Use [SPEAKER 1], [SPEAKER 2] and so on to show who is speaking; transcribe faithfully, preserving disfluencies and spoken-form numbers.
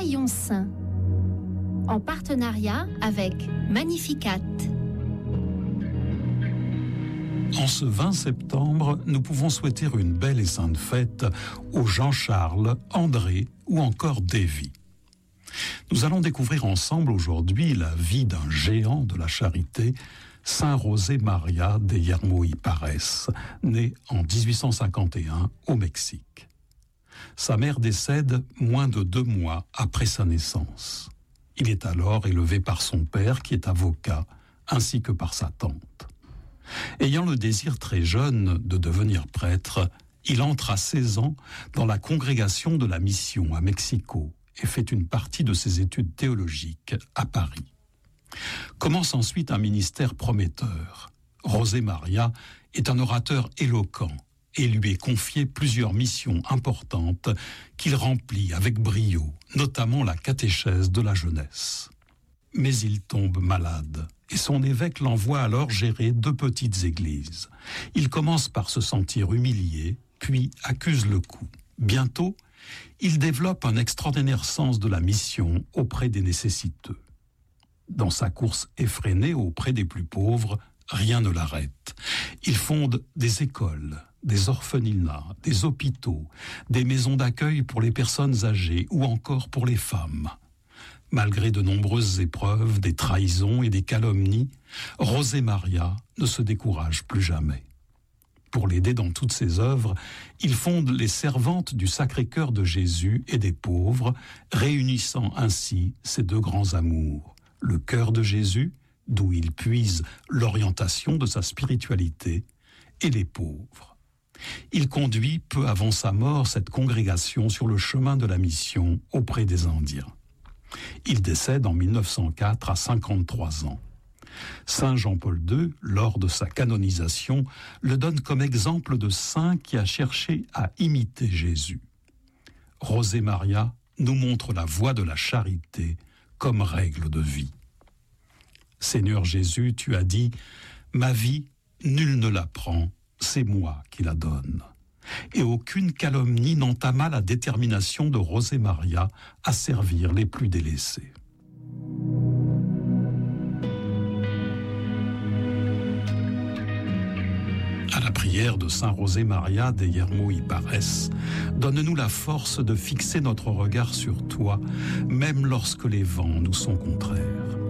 [SPEAKER 1] Soyons saints, en partenariat avec Magnificat.
[SPEAKER 2] En ce vingt septembre, nous pouvons souhaiter une belle et sainte fête aux Jean-Charles, André ou encore Davy. Nous allons découvrir ensemble aujourd'hui la vie d'un géant de la charité, Saint José María de Yermo y Parés, né en dix-huit cent cinquante et un au Mexique. Sa mère décède moins de deux mois après sa naissance. Il est alors élevé par son père, qui est avocat, ainsi que par sa tante. Ayant le désir très jeune de devenir prêtre, il entre à seize ans dans la congrégation de la Mission à Mexico et fait une partie de ses études théologiques à Paris. Commence ensuite un ministère prometteur. José María est un orateur éloquent et lui est confié plusieurs missions importantes qu'il remplit avec brio, notamment la catéchèse de la jeunesse. Mais il tombe malade et son évêque l'envoie alors gérer deux petites églises. Il commence par se sentir humilié, puis accuse le coup. Bientôt, il développe un extraordinaire sens de la mission auprès des nécessiteux. Dans sa course effrénée auprès des plus pauvres, rien ne l'arrête. Il fonde des écoles, des orphelinats, des hôpitaux, des maisons d'accueil pour les personnes âgées ou encore pour les femmes. Malgré de nombreuses épreuves, des trahisons et des calomnies, José María ne se décourage plus jamais. Pour l'aider dans toutes ses œuvres, il fonde les Servantes du Sacré-Cœur de Jésus et des pauvres, réunissant ainsi ses deux grands amours, le cœur de Jésus, d'où il puise l'orientation de sa spiritualité, et les pauvres. Il conduit peu avant sa mort cette congrégation sur le chemin de la mission auprès des Indiens. Il décède en mille neuf cent quatre à cinquante-trois ans. Saint Jean-Paul deux, lors de sa canonisation, le donne comme exemple de saint qui a cherché à imiter Jésus. José María nous montre la voie de la charité comme règle de vie. Seigneur Jésus, tu as dit « Ma vie, nul ne la prend, c'est moi qui la donne ». Et aucune calomnie n'entama la détermination de José María à servir les plus délaissés. À la prière de Saint José María de Yermo y Parés, donne-nous la force de fixer notre regard sur toi, même lorsque les vents nous sont contraires.